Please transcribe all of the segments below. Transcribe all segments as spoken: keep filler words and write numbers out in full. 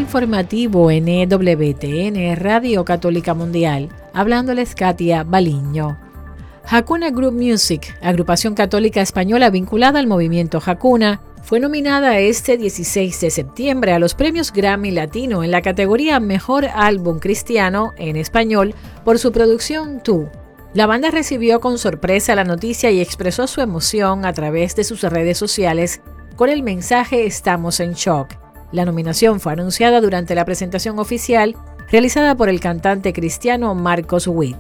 informativo N W T N Radio Católica Mundial. Hablándoles Katia Baliño. Hakuna Group Music, agrupación católica española vinculada al movimiento Hakuna, fue nominada este dieciséis de septiembre a los premios Grammy Latino en la categoría Mejor Álbum Cristiano en Español por su producción Tú. La banda recibió con sorpresa la noticia y expresó su emoción a través de sus redes sociales con el mensaje "Estamos en shock". La nominación fue anunciada durante la presentación oficial realizada por el cantante cristiano Marcos Witt.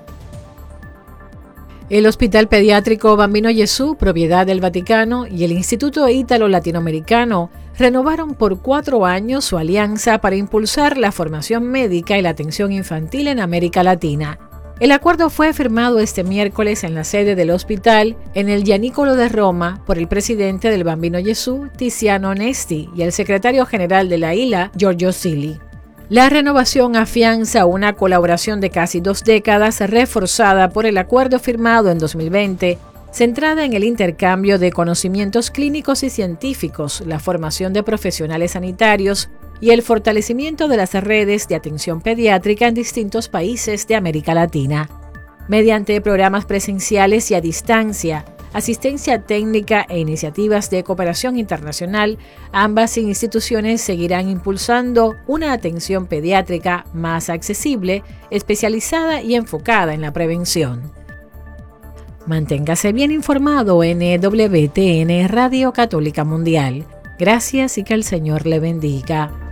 El Hospital Pediátrico Bambino Gesù, propiedad del Vaticano, y el Instituto Ítalo-Latinoamericano renovaron por cuatro años su alianza para impulsar la formación médica y la atención infantil en América Latina. El acuerdo fue firmado este miércoles en la sede del hospital, en el Gianicolo de Roma, por el presidente del Bambino Gesù, Tiziano Nesti, y el secretario general de la I L A, Giorgio Sili. La renovación afianza una colaboración de casi dos décadas reforzada por el acuerdo firmado en dos mil veinte, centrada en el intercambio de conocimientos clínicos y científicos, la formación de profesionales sanitarios y el fortalecimiento de las redes de atención pediátrica en distintos países de América Latina. Mediante programas presenciales y a distancia, asistencia técnica e iniciativas de cooperación internacional, ambas instituciones seguirán impulsando una atención pediátrica más accesible, especializada y enfocada en la prevención. Manténgase bien informado en N W T N Radio Católica Mundial. Gracias y que el Señor le bendiga.